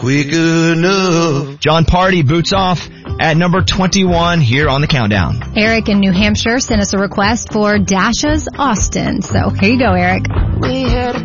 quick enough. John Party boots off at number 21 here on the countdown. Eric in New Hampshire sent us a request for Dasha's Austin. So here you go, Eric. We had